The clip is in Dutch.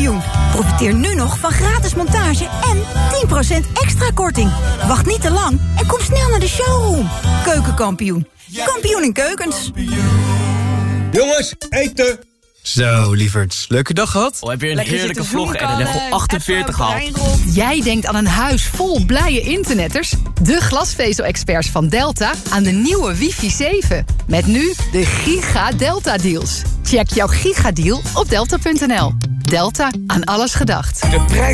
Keukenkampioen. Profiteer nu nog van gratis montage en 10% extra korting. Wacht niet te lang en kom snel naar de showroom. Keukenkampioen. Kampioen in keukens. Jongens, eten! Zo, lieverds. Leuke dag gehad? Heb je een heerlijke vlog en een level 48 gehaald? Jij denkt aan een huis vol blije internetters? De glasvezel-experts van Delta aan de nieuwe wifi 7. Met nu de Giga Delta deals. Check jouw Giga deal op delta.nl. Delta, aan alles gedacht. De prijs